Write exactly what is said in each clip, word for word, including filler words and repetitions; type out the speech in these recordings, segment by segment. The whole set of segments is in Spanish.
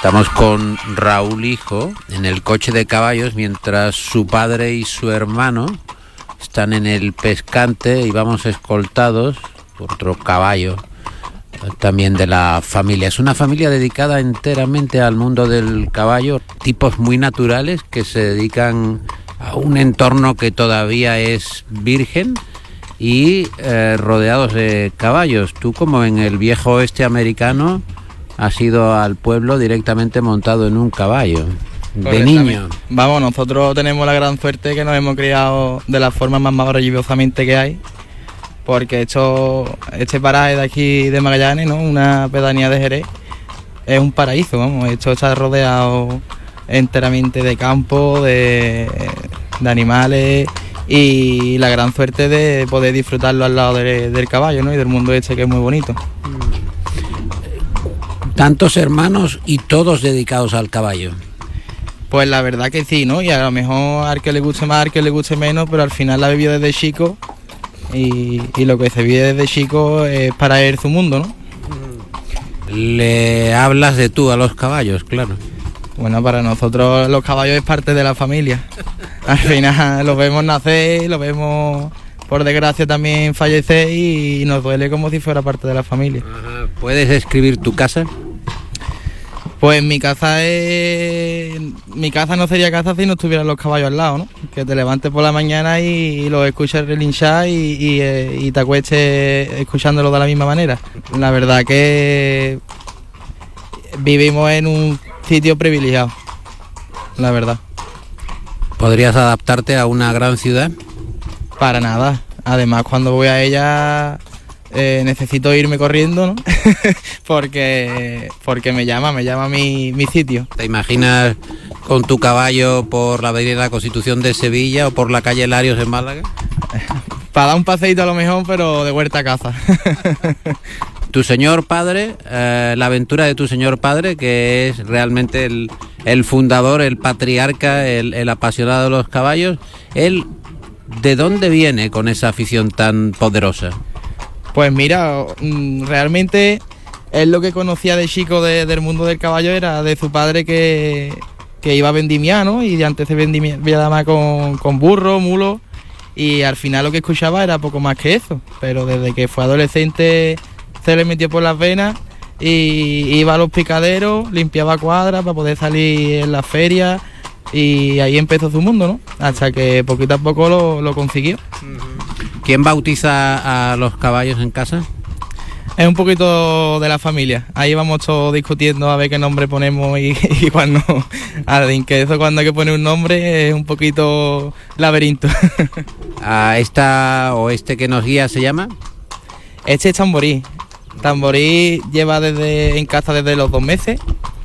Estamos con Raúl Hijo en el coche de caballos mientras su padre y su hermano están en el pescante y vamos escoltados por otro caballo también de la familia. Es una familia dedicada enteramente al mundo del caballo, tipos muy naturales que se dedican a un entorno que todavía es virgen y eh, rodeados de caballos. Tú, como en el viejo oeste americano, has ido al pueblo directamente montado en un caballo, de niño. Vamos, nosotros tenemos la gran suerte que nos hemos criado de la forma más maravillosamente que hay, porque esto, este paraje de aquí de Magallanes, ¿no?, una pedanía de Jerez, es un paraíso, vamos. Esto está rodeado enteramente de campo, de, de animales, y la gran suerte de poder disfrutarlo al lado de, del caballo, ¿no?, y del mundo este que es muy bonito. Tantos hermanos y todos dedicados al caballo. Pues la verdad que sí, ¿no? Y a lo mejor al que le guste más, al que le guste menos, pero al final la vivió desde chico y, y lo que se vive desde chico es para él su mundo, ¿no? Le hablas de tú a los caballos, claro. Bueno, para nosotros los caballos es parte de la familia. Al final los vemos nacer, los vemos, por desgracia, también fallecer y nos duele como si fuera parte de la familia. Ajá. ¿Puedes describir tu casa? Pues mi casa es... Mi casa no sería casa si no estuvieran los caballos al lado, ¿no? Que te levantes por la mañana y, y los escuches relinchar y, y, eh, y te acuestes escuchándolo de la misma manera. La verdad que vivimos en un sitio privilegiado, la verdad. ¿Podrías adaptarte a una gran ciudad? Para nada. Además, cuando voy a ella eh, necesito irme corriendo, ¿no? porque porque me llama, me llama mi, mi sitio. ¿Te imaginas con tu caballo por la avenida de la Constitución de Sevilla o por la calle Larios en Málaga? Para dar un paseíto a lo mejor, pero de huerta a casa. Tu señor padre, eh, la aventura de tu señor padre, que es realmente el, el fundador, el patriarca, el, el apasionado de los caballos, él, ¿de dónde viene con esa afición tan poderosa? Pues mira, realmente él lo que conocía de chico de, del mundo del caballo era de su padre que, que iba a vendimiar, ¿no? Y antes se vendimiaba con, con burro, mulo, y al final lo que escuchaba era poco más que eso. Pero desde que fue adolescente se le metió por las venas y iba a los picaderos, limpiaba cuadras para poder salir en las ferias y ahí empezó su mundo, ¿no? Hasta que poquito a poco lo, lo consiguió. ¿Quién bautiza a los caballos en casa? Es un poquito de la familia. Ahí vamos todos discutiendo a ver qué nombre ponemos y, y cuando... que eso cuando hay que poner un nombre es un poquito laberinto. ¿A esta o este que nos guía se llama? Este es Tamborí. Tamborí lleva desde en casa desde los dos meses.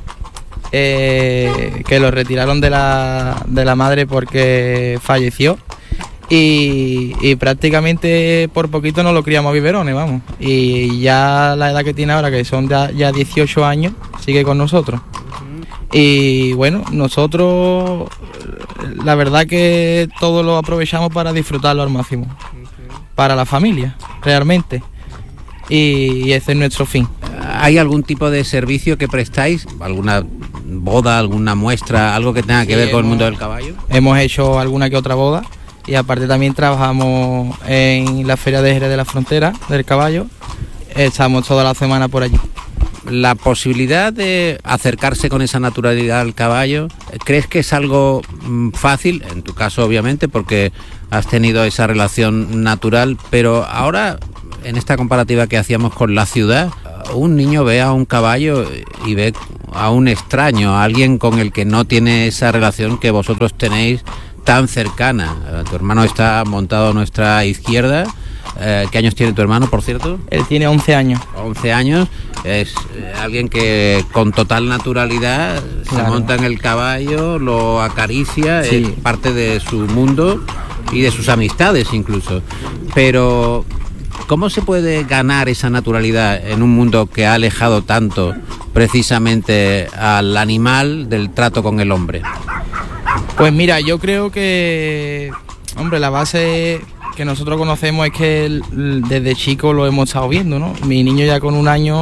Eh, que lo retiraron de la, de la madre porque falleció. Y, y prácticamente por poquito nos lo criamos a biberones, vamos. Y ya la edad que tiene ahora, que son ya, ya dieciocho años, sigue con nosotros. Y bueno, nosotros la verdad que todo lo aprovechamos para disfrutarlo al máximo. Para la familia, realmente. Y, y ese es nuestro fin. ¿Hay algún tipo de servicio que prestáis? ¿Alguna boda, alguna muestra, algo que tenga que sí, ver con hemos, el mundo del caballo? Hemos hecho alguna que otra boda. Y aparte también trabajamos en la Feria de Jerez de la Frontera del caballo. Estamos toda la semana por allí. La posibilidad de acercarse con esa naturalidad al caballo, ¿crees que es algo fácil? En tu caso, obviamente, porque has tenido esa relación natural, pero ahora, en esta comparativa que hacíamos con la ciudad, un niño ve a un caballo y ve a un extraño, a alguien con el que no tiene esa relación que vosotros tenéis tan cercana. Tu hermano está montado a nuestra izquierda. Eh, ¿Qué años tiene tu hermano, por cierto? Él tiene once años. once años. Es eh, alguien que con total naturalidad claro. se monta en el caballo, lo acaricia, sí. Es parte de su mundo y de sus amistades incluso. Pero ¿cómo se puede ganar esa naturalidad en un mundo que ha alejado tanto precisamente al animal del trato con el hombre? Pues mira, yo creo que, hombre, la base que nosotros conocemos es que el, desde chico lo hemos estado viendo, ¿no? Mi niño ya con un año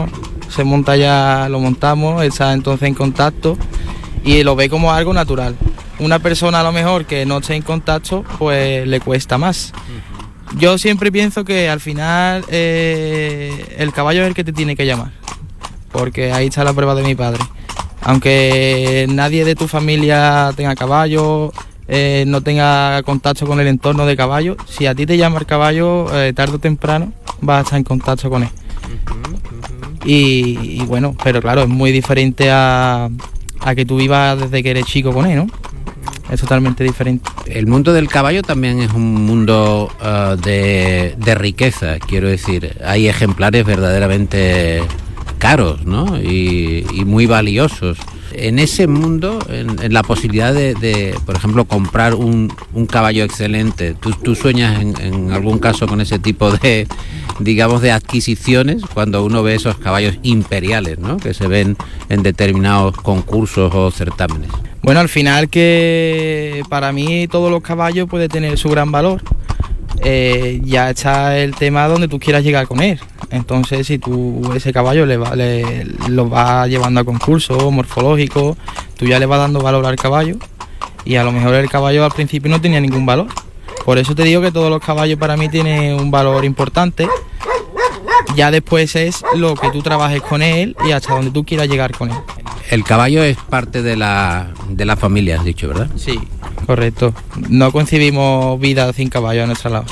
se monta ya, lo montamos, está entonces en contacto y lo ve como algo natural. Una persona a lo mejor que no esté en contacto, pues le cuesta más. Yo siempre pienso que al final eh, el caballo es el que te tiene que llamar, porque ahí está la prueba de mi padre. Aunque nadie de tu familia tenga caballo, eh, no tenga contacto con el entorno de caballo, si a ti te llama el caballo, eh, tarde o temprano vas a estar en contacto con él. Uh-huh, uh-huh. Y, y bueno, pero claro, es muy diferente a, a que tú vivas desde que eres chico con él, ¿no? Es totalmente diferente. El mundo del caballo también es un mundo uh, de, de riqueza, quiero decir. Hay ejemplares verdaderamente caros, ¿no? Y, y muy valiosos. En ese mundo, en, en la posibilidad de, de, por ejemplo, comprar un, un caballo excelente, ¿tú, tú sueñas en, en algún caso con ese tipo de, digamos, de adquisiciones cuando uno ve esos caballos imperiales, ¿no? Que se ven en determinados concursos o certámenes? Bueno, al final que para mí todos los caballos pueden tener su gran valor. Eh, ya está el tema donde tú quieras llegar con él. Entonces, si tú ese caballo le, va, le lo vas llevando a concursos morfológicos, tú ya le vas dando valor al caballo y a lo mejor el caballo al principio no tenía ningún valor. Por eso te digo que todos los caballos para mí tienen un valor importante. Ya después es lo que tú trabajes con él y hasta donde tú quieras llegar con él. El caballo es parte de la, de la familia, has dicho, ¿verdad? Sí, correcto. No concebimos vida sin caballo a nuestro lado.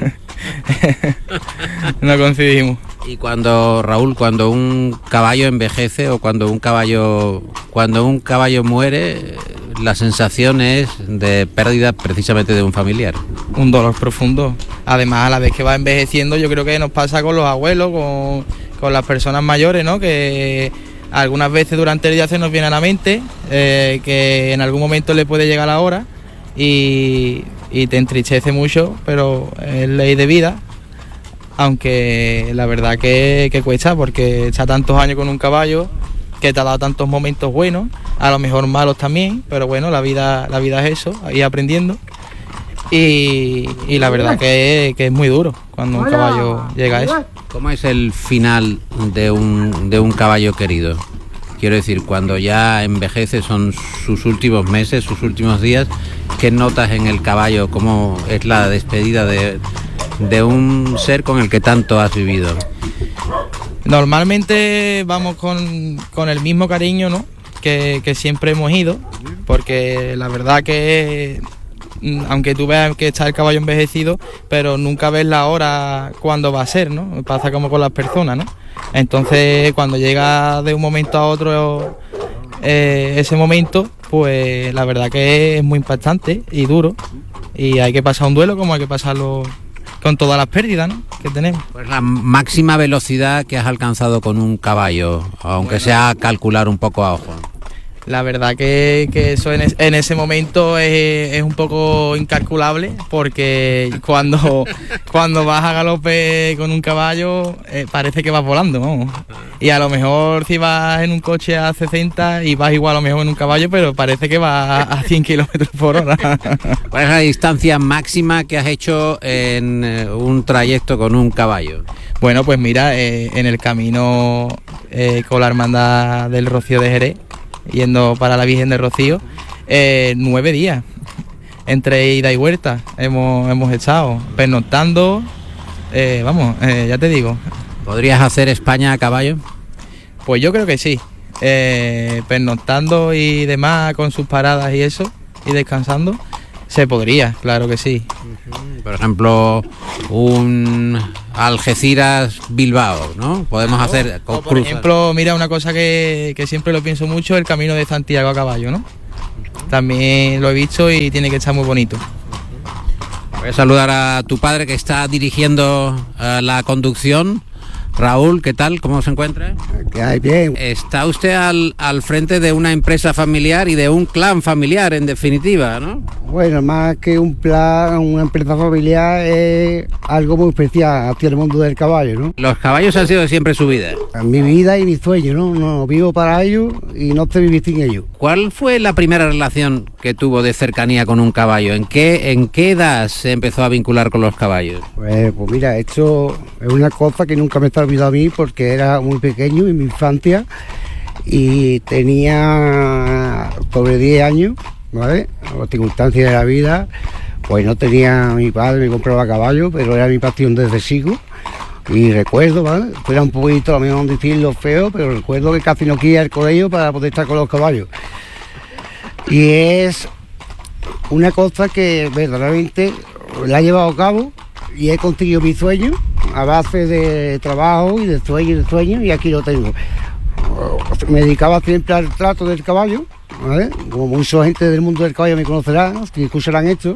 No concebimos. Y cuando, Raúl, cuando un caballo envejece o cuando un caballo, cuando un caballo muere, la sensación es de pérdida precisamente de un familiar. Un dolor profundo. Además, a la vez que va envejeciendo, yo creo que nos pasa con los abuelos, con, con las personas mayores, ¿no? Que algunas veces durante el día se nos viene a la mente eh, que en algún momento le puede llegar la hora y, y te entristece mucho, pero es ley de vida, aunque la verdad que, que cuesta, porque está tantos años con un caballo que te ha dado tantos momentos buenos, a lo mejor malos también, pero bueno, la vida, la vida es eso, ir aprendiendo. Y, y la verdad que, que es muy duro cuando un caballo llega a eso. ¿Cómo es el final de un, de un caballo querido? Quiero decir, cuando ya envejece, son sus últimos meses, sus últimos días, ¿qué notas en el caballo? ¿Cómo es la despedida de, de un ser con el que tanto has vivido? Normalmente vamos con, con el mismo cariño, ¿no? que, que siempre hemos ido, porque la verdad que aunque tú veas que está el caballo envejecido, pero nunca ves la hora cuándo va a ser, ¿no? Pasa como con las personas, ¿no? Entonces, cuando llega de un momento a otro eh, ese momento, pues la verdad que es muy impactante y duro, y hay que pasar un duelo como hay que pasarlo con todas las pérdidas, ¿no?, que tenemos. Pues la máxima velocidad que has alcanzado con un caballo, aunque bueno, sea calcular un poco a ojo. La verdad que, que eso en, es, en ese momento es, es un poco incalculable, porque cuando, cuando vas a galope con un caballo eh, parece que vas volando, ¿no? Y a lo mejor si vas en un coche a sesenta y vas igual a lo mejor en un caballo, pero parece que vas a cien kilómetros por hora. ¿Cuál es la distancia máxima que has hecho en un trayecto con un caballo? Bueno, pues mira, eh, en el camino eh, con la Hermandad del Rocío de Jerez, yendo para la Virgen de Rocío, eh, nueve días entre ida y vuelta hemos, hemos estado pernoctando, eh, vamos, eh, ya te digo. ¿Podrías hacer España a caballo? Pues yo creo que sí, eh, pernoctando y demás con sus paradas y eso, y descansando, se podría, claro que sí. Por ejemplo, un Algeciras-Bilbao, ¿no? Podemos claro, hacer... O por ejemplo, mira, una cosa que, que siempre lo pienso mucho, el Camino de Santiago a caballo, ¿no? También lo he visto y tiene que estar muy bonito. Voy a saludar a tu padre que está dirigiendo uh, la conducción. Raúl, ¿qué tal? ¿Cómo se encuentra? ¿Qué hay? Bien. Está usted al, al frente de una empresa familiar y de un clan familiar, en definitiva, ¿no? Bueno, más que un plan, una empresa familiar es algo muy especial hacia el mundo del caballo, ¿no? Los caballos han sido siempre su vida. Mi vida y mi sueño, ¿no? No vivo para ellos y no sé vivir sin ellos. ¿Cuál fue la primera relación que tuvo de cercanía con un caballo? ¿En qué, en qué edad se empezó a vincular con los caballos? Pues, pues mira, esto es una cosa que nunca me está ha olvidado a mí porque era muy pequeño en mi infancia y tenía sobre diez años, ¿vale? Las circunstancias de la vida, pues no tenía, mi padre me compraba caballo, pero era mi pasión desde chico. Y recuerdo, ¿vale? Fuera un poquito, a lo mejor decirlo feo, pero recuerdo que casi no quería ir al colegio para poder estar con los caballos. Y es una cosa que verdaderamente la he llevado a cabo y he conseguido mi sueño a base de trabajo y de sueño y de sueño, y aquí lo tengo. Me dedicaba siempre al trato del caballo, ¿vale? Como mucha gente del mundo del caballo me conocerá, que escucharán esto.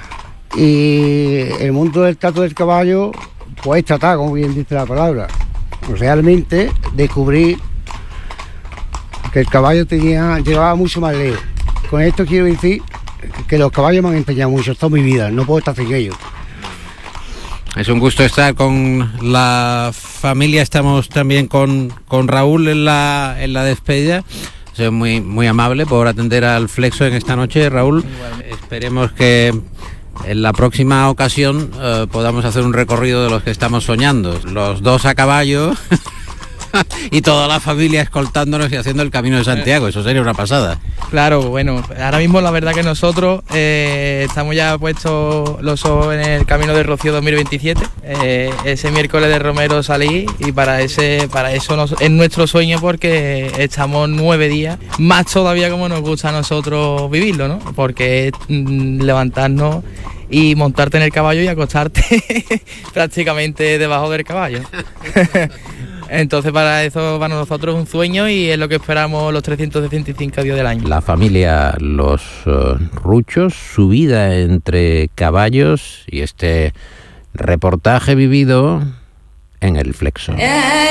Y el mundo del trato del caballo, pues tratar, como bien dice la palabra. Realmente descubrí que el caballo tenía, llevaba mucho más lejos. Con esto quiero decir que los caballos me han enseñado mucho toda mi vida, no puedo estar sin ellos. Es un gusto estar con la familia, estamos también con, con Raúl en la, en la despedida. Soy muy, muy amable por atender al Flexo en esta noche, Raúl. Esperemos que en la próxima ocasión eh, podamos hacer un recorrido de los que estamos soñando. Los dos a caballo y toda la familia escoltándonos y haciendo el Camino de Santiago. Eso sería una pasada. Claro, bueno, ahora mismo la verdad que nosotros eh, estamos ya puestos los ojos en el Camino de Rocío dos mil veintisiete. Eh, ese miércoles de Romero salí y para ese para eso nos, es nuestro sueño, porque estamos nueve días, más todavía como nos gusta a nosotros vivirlo, ¿no? Porque es mm, levantarnos y montarte en el caballo y acostarte prácticamente debajo del caballo. Entonces para eso, para nosotros es un sueño y es lo que esperamos los trescientos sesenta y cinco días del año. La familia Los uh, Ruchos, su vida entre caballos y este reportaje vivido en el Flexo.